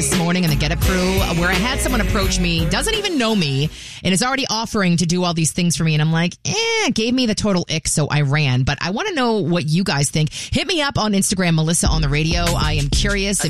this morning in the Get Up crew where I had someone approach me, doesn't even know me, and is already offering to do all these things for me. And I'm like, gave me the total ick, so I ran. But I want to know what you guys think. Hit me up on Instagram, Melissa on the Radio. I am curious if